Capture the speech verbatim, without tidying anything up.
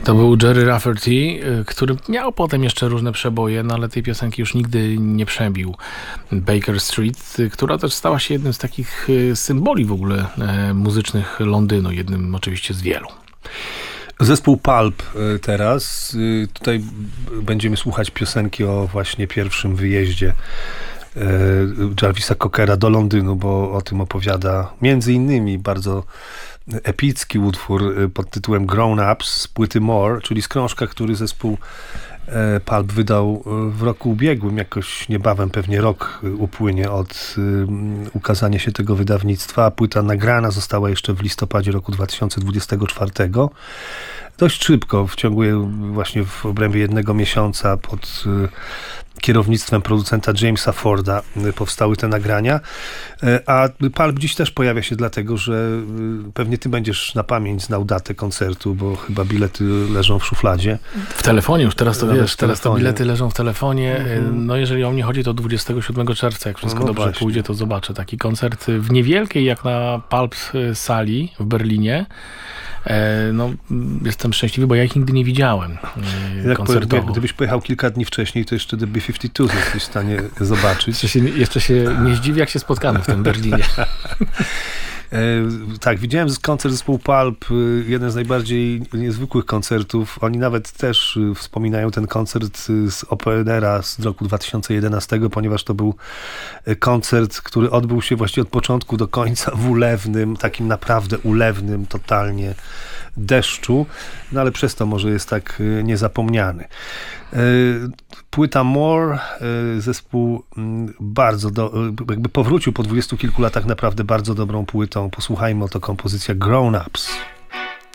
To był Gerry Rafferty, który miał potem jeszcze różne przeboje, no ale tej piosenki już nigdy nie przebił. Baker Street, która też stała się jednym z takich symboli w ogóle muzycznych Londynu, jednym oczywiście z wielu. Zespół Pulp teraz. Tutaj będziemy słuchać piosenki o właśnie pierwszym wyjeździe Jarvisa Cockera do Londynu, bo o tym opowiada między innymi bardzo epicki utwór pod tytułem Grown Ups z płyty More, czyli z krążka, który zespół Pulp wydał w roku ubiegłym. Jakoś niebawem, pewnie rok upłynie od ukazania się tego wydawnictwa, a płyta nagrana została jeszcze w listopadzie roku dwa tysiące dwudziestego czwartego. Dość szybko, w ciągu właśnie w obrębie jednego miesiąca pod kierownictwem producenta Jamesa Forda powstały te nagrania. A Pulp dziś też pojawia się dlatego, że pewnie ty będziesz na pamięć znał datę koncertu, bo chyba bilety leżą w szufladzie. W telefonie już, teraz to wiesz, teraz to bilety leżą w telefonie. Mhm. No jeżeli o mnie chodzi, to dwudziestego siódmego czerwca, jak wszystko no dobrze właśnie pójdzie, to zobaczę taki koncert w niewielkiej, jak na Pulp sali w Berlinie. No, jestem szczęśliwy, bo ja ich nigdy nie widziałem koncertowo. Jak, gdybyś pojechał kilka dni wcześniej, to jeszcze The B pięćdziesiąt dwa jesteś w stanie zobaczyć. Jeszcze się, jeszcze się nie zdziwię, jak się spotkamy w tym Berlinie. Tak, widziałem koncert zespołu Pulp, jeden z najbardziej niezwykłych koncertów. Oni nawet też wspominają ten koncert z Openera z roku dwa tysiące jedenastego, ponieważ to był koncert, który odbył się właściwie od początku do końca w ulewnym, takim naprawdę ulewnym, totalnie deszczu, no ale przez to może jest tak niezapomniany. Płyta More, zespół bardzo, do, jakby powrócił po dwudziestu kilku latach naprawdę bardzo dobrą płytą. Posłuchajmy, oto kompozycja Grown Ups.